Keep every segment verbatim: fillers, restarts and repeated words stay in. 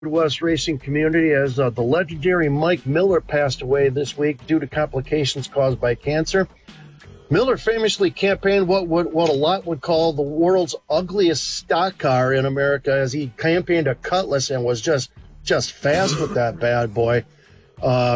Midwest racing community as uh, the legendary Mike Miller passed away this week due to complications caused by cancer. Miller famously campaigned what would, what a lot would call the world's ugliest stock car in America, as he campaigned a Cutlass and was just just fast with that bad boy. Uh,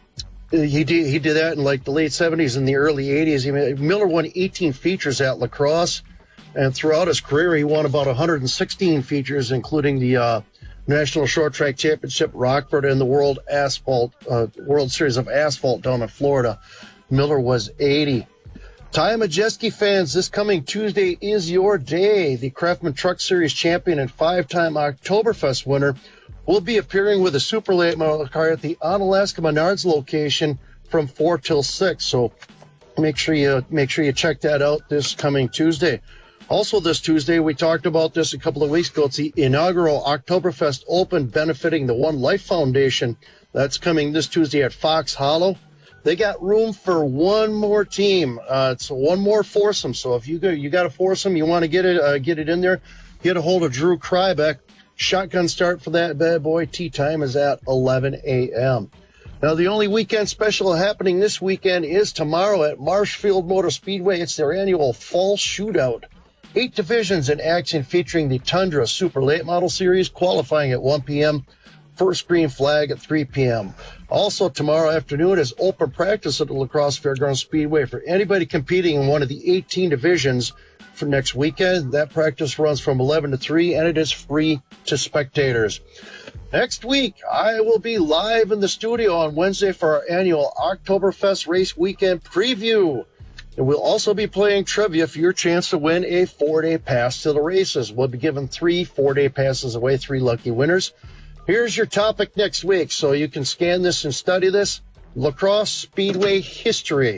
he did he did that in like the late seventies and the early eighties. He made, Miller won eighteen features at La Crosse, and throughout his career he won about one hundred sixteen features, including the uh, National Short Track Championship, Rockford, and the World Asphalt uh, World Series of Asphalt down in Florida. Miller was eighty. Ty Majeski fans, this coming Tuesday is your day. The Craftsman Truck Series champion and five-time Oktoberfest winner will be appearing with a super late model car at the Onalaska Menards location from four till six. So make sure you make sure you check that out this coming Tuesday. Also this Tuesday, we talked about this a couple of weeks ago. It's the inaugural Oktoberfest Open benefiting the One Life Foundation. That's coming this Tuesday at Fox Hollow. They got room for one more team. Uh, it's one more foursome. So if you go, you got a foursome, you want to get it, uh, get it in there, get a hold of Drew Krybeck. Shotgun start for that bad boy. Tee time is at eleven a.m. Now, the only weekend special happening this weekend is tomorrow at Marshfield Motor Speedway. It's their annual Fall Shootout. Eight divisions in action featuring the Tundra Super Late Model Series, qualifying at one p.m., first green flag at three p.m. Also, tomorrow afternoon is open practice at the La Crosse Fairgrounds Speedway for anybody competing in one of the eighteen divisions for next weekend. That practice runs from eleven to three, and it is free to spectators. Next week, I will be live in the studio on Wednesday for our annual Oktoberfest Race Weekend Preview. And we'll also be playing trivia for your chance to win a four-day pass to the races. We'll be giving three four-day passes away, three lucky winners. Here's your topic next week, so you can scan this and study this. La Crosse Speedway history.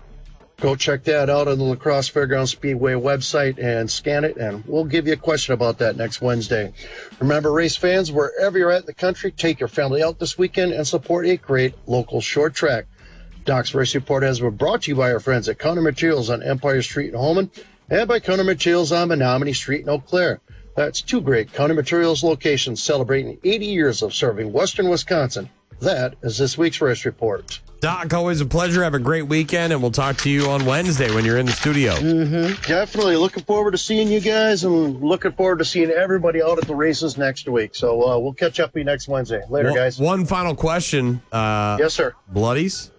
Go check that out on the La Crosse Fairgrounds Speedway website and scan it, and we'll give you a question about that next Wednesday. Remember, race fans, wherever you're at in the country, take your family out this weekend and support a great local short track. Doc's Race Report has been brought to you by our friends at Counter Materials on Empire Street in Holman and by Counter Materials on Menominee Street in Eau Claire. That's two great Counter Materials locations celebrating eighty years of serving Western Wisconsin. That is this week's Race Report. Doc, always a pleasure. Have a great weekend, and we'll talk to you on Wednesday when you're in the studio. Mm-hmm. Definitely. Looking forward to seeing you guys, and looking forward to seeing everybody out at the races next week. So uh, we'll catch up with you next Wednesday. Later, one, guys. One final question. Uh, yes, sir. Bloodies?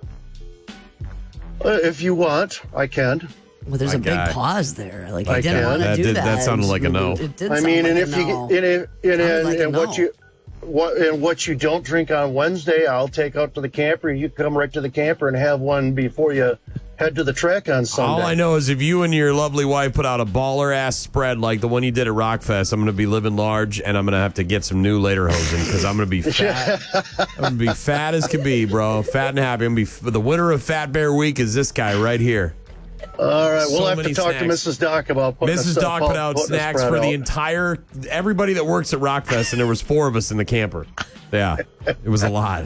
Uh, if you want, I can. Well, there's My a guy. big pause there. Like, I I didn't can. want to That do did- that. that sounded like a no. It did I sound mean, like and a if you no. get, and, and, and, Sounded like a and what no. you what and what you don't drink on Wednesday, I'll take out to the camper. You come right to the camper and have one before you head to the track on Sunday. All I know is if you and your lovely wife put out a baller-ass spread like the one you did at Rockfest, I'm going to be living large, and I'm going to have to get some new lederhosen because I'm going to be fat. I'm going to be fat as can be, bro. Fat and happy. I'm going to be the winner of Fat Bear Week is this guy right here. All right, we'll So have to many talk snacks. to Missus Doc about putting Missus the Doc stuff put out putting the snacks spread for the out. entire everybody that works at Rockfest, and there was four of us in the camper. Yeah, it was a lot.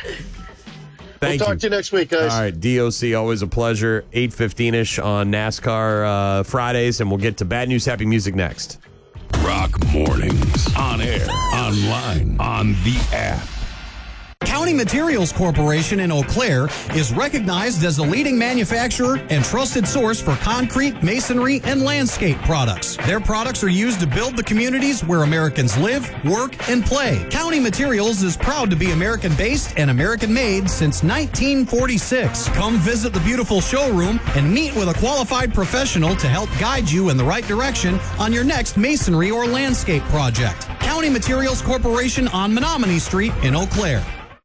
Thank We'll talk you. to you next week, guys. All right, D O C, always a pleasure. eight fifteen-ish on NASCAR uh, Fridays, and we'll get to Bad News, Happy Music next. Rock Mornings. On air, online, on the app. County Materials Corporation in Eau Claire is recognized as the leading manufacturer and trusted source for concrete, masonry, and landscape products. Their products are used to build the communities where Americans live, work, and play. County Materials is proud to be American-based and American-made since nineteen forty-six. Come visit the beautiful showroom and meet with a qualified professional to help guide you in the right direction on your next masonry or landscape project. County Materials Corporation on Menominee Street in Eau Claire.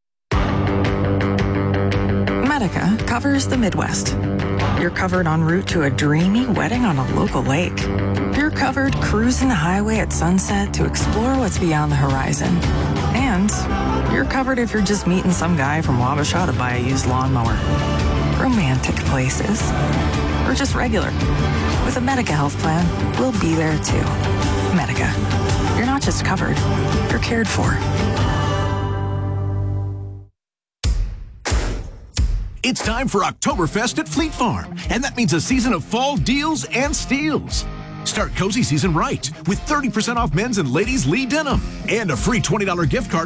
Medica covers the Midwest. You're covered en route to a dreamy wedding on a local lake. You're covered cruising the highway at sunset to explore what's beyond the horizon. And you're covered if you're just meeting some guy from Wabasha to buy a used lawnmower. Romantic places. Or just regular. With a Medica health plan, we'll be there too. Medica. You're not just covered, you're cared for. It's time for Oktoberfest at Fleet Farm, and that means a season of fall deals and steals. Start cozy season right with thirty percent off men's and ladies' Lee denim and a free twenty dollars gift card